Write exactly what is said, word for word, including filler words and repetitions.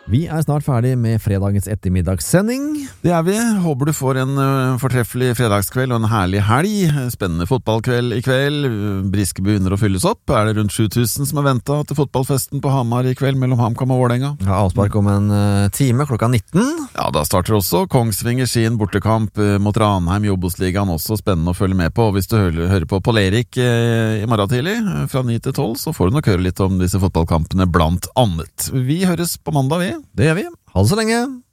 Vi er snart ferdig med fredagens ettermiddagssending. Det er vi. Håper du får en uh, fortreffelig fredagskveld og en herlig helg. Spennende fotballkveld i kveld. Briske begynner å fylles opp. Er det rundt sju tusen som har ventet til fotballfesten på Hamar i kveld mellom HamKam og Vålerenga? Ja, avspark om en uh, time klokka nitten. Ja, da starter også Kongsvinger sin bortekamp uh, mot Ranheim i Obos-ligaen. Også spennende å følge med på. Og hvis du hører, hører på Pål Erik uh, i morgen tidlig uh, fra ni til tolv, så får du nok høre litt om disse fotballkampene blant annet. Vi høres på mandag, vi. Det gjør vi. Ha det så lenge.